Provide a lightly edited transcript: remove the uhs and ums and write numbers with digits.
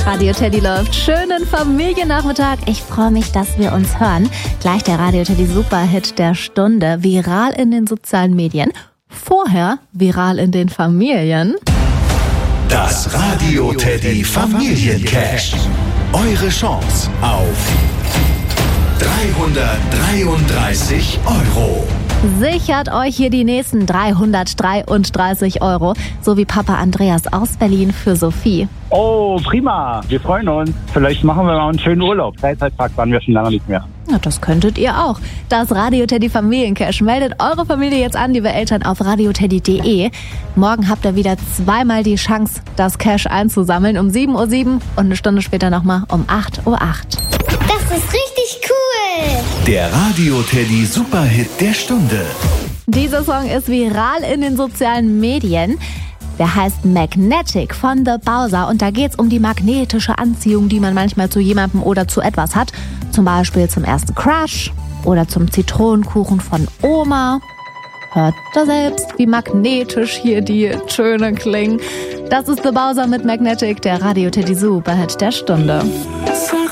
Radio Teddy läuft. Schönen Familiennachmittag. Ich freue mich, dass wir uns hören. Gleich der Radio Teddy Superhit der Stunde. Viral in den sozialen Medien. Vorher viral in den Familien. Das Radio Teddy Familiencash. Eure Chance auf 333 €. Sichert euch hier die nächsten 333 €, so wie Papa Andreas aus Berlin für Sophie. Oh, prima. Wir freuen uns. Vielleicht machen wir mal einen schönen Urlaub. Freizeitpark waren wir schon lange nicht mehr. Ja, das könntet ihr auch. Das Radio Teddy Familiencash. Meldet eure Familie jetzt an, liebe Eltern, auf radioteddy.de. Morgen habt ihr wieder zweimal die Chance, das Cash einzusammeln. Um 7:07 Uhr und eine Stunde später nochmal um 8:08 Uhr. Das ist richtig cool. Der Radio Teddy Superhit der Stunde. Dieser Song ist viral in den sozialen Medien. Der heißt Magnetic von The Bowser und da geht's um die magnetische Anziehung, die man manchmal zu jemandem oder zu etwas hat. Zum Beispiel zum ersten Crush oder zum Zitronenkuchen von Oma. Hört da selbst, wie magnetisch hier die Töne klingen. Das ist The Bowser mit Magnetic, der Radio Teddy Superhit der Stunde. Sag